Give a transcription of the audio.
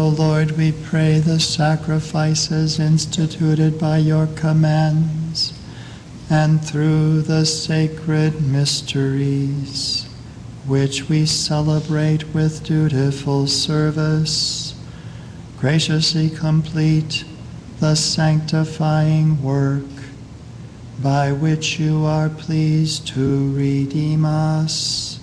Lord, we pray the sacrifices instituted by your commands, and through the sacred mysteries, which we celebrate with dutiful service, graciously complete the sanctifying work by which you are pleased to redeem us.